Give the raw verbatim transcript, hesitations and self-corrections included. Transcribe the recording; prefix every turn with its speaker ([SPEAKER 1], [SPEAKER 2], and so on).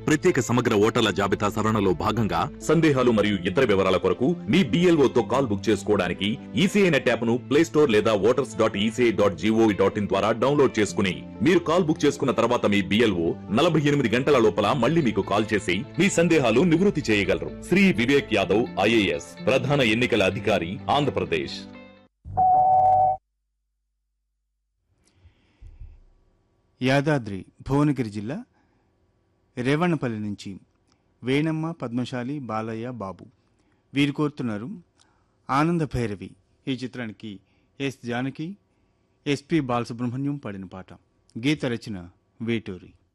[SPEAKER 1] ప్రత్యేక సమగ్ర ఓటర్ల జాబితా సవరణలో భాగంగా సందేహాలు మరియు ఇతర వివరాల కొరకు మీ బిఎల్ఓ తో కాల్ బుక్ చేసుకోవడానికి ఈసీఐ నెట్ యాప్ ను ప్లే స్టోర్ లేదా voters dot ECI dot GOV dot in ద్వారా డౌన్లోడ్ చేసుకుని మీరు కాల్ బుక్ చేసుకున్న తర్వాత మీ బిఎల్ఓ నలభై ఎనిమిది గంటల లోపల మళ్ళీ మీకు కాల్ చేసి మీ సందేహాలు నివృత్తి చేయగలరు. శ్రీ వివేక్ యాదవ్ ఐఏఎస్ ప్రధాన ఎన్నికల అధికారి ఆంధ్రప్రదేశ్.
[SPEAKER 2] యాదాద్రి భువనగిరి జిల్లా రేవణపల్లి నుంచి వేణమ్మ, పద్మశాలి, బాలయ్య, బాబు వీరు కోరుతున్నారు ఆనంద భైరవి ఈ చిత్రానికి ఎస్ జానకి, ఎస్పి బాలసుబ్రహ్మణ్యం పాడిన పాట. గీత రచన వేటూరి.